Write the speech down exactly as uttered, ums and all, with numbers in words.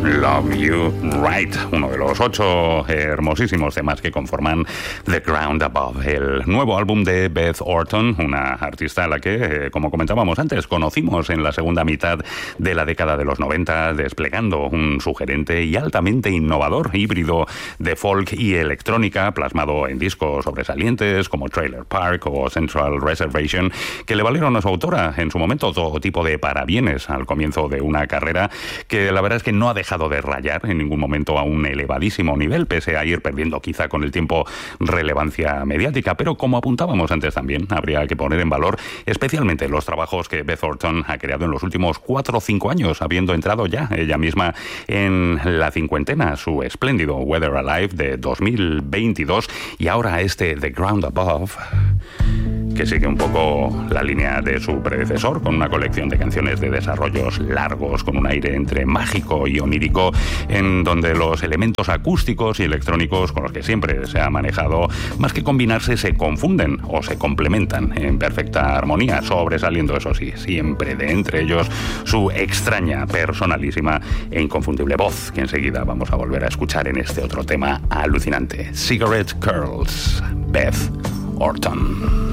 Love You Right, uno de los ocho hermosísimos temas que conforman The Ground Above, el nuevo álbum de Beth Orton, una artista a la que, eh, como comentábamos antes, conocimos en la segunda mitad de la década de los noventa, desplegando un sugerente y altamente innovador híbrido de folk y electrónica, plasmado en discos sobresalientes como Trailer Park o Central Reservation, que le valieron a su autora en su momento todo tipo de parabienes al comienzo de una carrera que la verdad es que no ha dejado de rayar en ningún momento a un elevadísimo nivel, pese a ir perdiendo quizá con el tiempo relevancia mediática. Pero como apuntábamos antes también, habría que poner en valor especialmente los trabajos que Beth Orton ha creado en los últimos cuatro o cinco años, habiendo entrado ya ella misma en la cincuentena, su espléndido Weather Alive de dos mil veintidós y ahora este The Ground Above, que sigue un poco la línea de su predecesor, con una colección de canciones de desarrollos largos, con un aire entre mágico y onírico, en donde los elementos acústicos y electrónicos con los que siempre se ha manejado, más que combinarse, se confunden o se complementan en perfecta armonía, sobresaliendo, eso sí, siempre de entre ellos su extraña, personalísima e inconfundible voz, que enseguida vamos a volver a escuchar en este otro tema alucinante. Cigarette Curls, Beth Orton.